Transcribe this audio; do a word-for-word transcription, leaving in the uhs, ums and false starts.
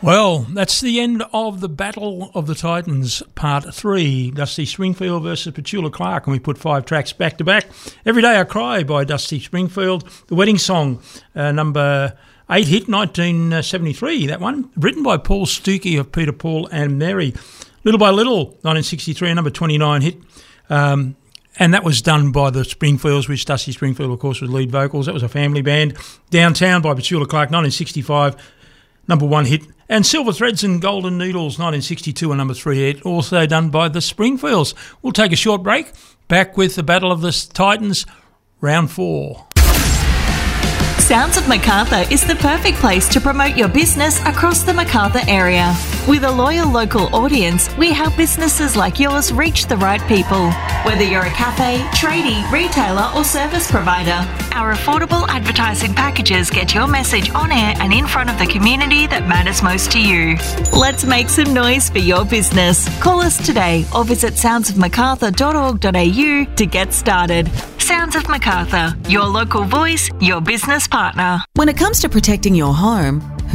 Well, that's the end of the Battle of the Titans, Part three, Dusty Springfield versus Petula Clark, and we put five tracks back to back. Every Day I Cry by Dusty Springfield, The Wedding Song, uh, number eight hit, nineteen seventy-three, that one, written by Paul Stuckey of Peter, Paul and Mary. Little by Little, nineteen sixty-three, a number twenty-nine hit, um, and that was done by the Springfields, which Dusty Springfield, of course, was lead vocals. That was a family band. Downtown by Petula Clark, nineteen sixty-five, number one hit. And Silver Threads and Golden Needles, nineteen sixty-two, a number three hit, also done by the Springfields. We'll take a short break. Back with the Battle of the Titans, round four. Sounds of Macarthur is the perfect place to promote your business across the Macarthur area. With a loyal local audience, we help businesses like yours reach the right people. Whether you're a cafe, tradie, retailer or service provider, our affordable advertising packages get your message on air and in front of the community that matters most to you. Let's make some noise for your business. Call us today or visit sounds of macarthur dot org dot a u to get started. Sounds of Macarthur, your local voice, your business partner. When it comes to protecting your home,